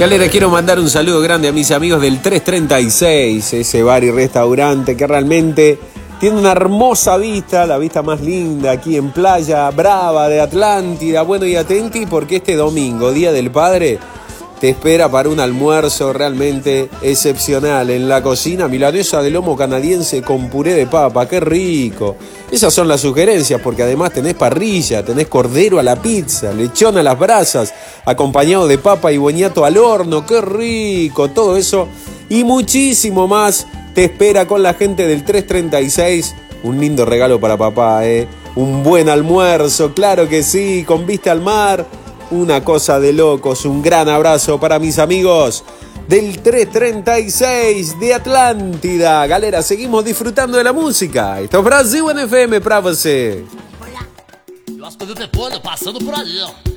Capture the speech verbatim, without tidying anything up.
Que le quiero mandar un saludo grande a mis amigos del tres treinta y seis, ese bar y restaurante que realmente tiene una hermosa vista, la vista más linda aquí en Playa Brava de Atlántida. Bueno, y atenti porque este domingo, Día del Padre, te espera para un almuerzo realmente excepcional. En la cocina, milanesa de lomo canadiense con puré de papa, ¡qué rico! Esas son las sugerencias, porque además tenés parrilla, tenés cordero a la pizza, lechón a las brasas, acompañado de papa y boniato al horno, ¡qué rico! Todo eso y muchísimo más te espera con la gente del tres treinta y seis. Un lindo regalo para papá, ¿eh? Un buen almuerzo, claro que sí, con vista al mar. Una cosa de locos. Un gran abrazo para mis amigos del tres treinta y seis de Atlántida. Galera, seguimos disfrutando de la música. Esto es Brasil en F M pra você. Olha, eu acho que eu depois, passando por ali, ó.